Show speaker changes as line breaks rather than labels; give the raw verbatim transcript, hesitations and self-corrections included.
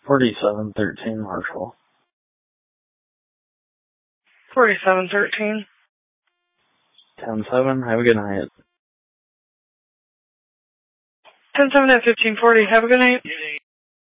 forty-seven thirteen Marshall.
forty-seven thirteen.
ten seven, have a good night.
ten seven at fifteen forty, have a good night.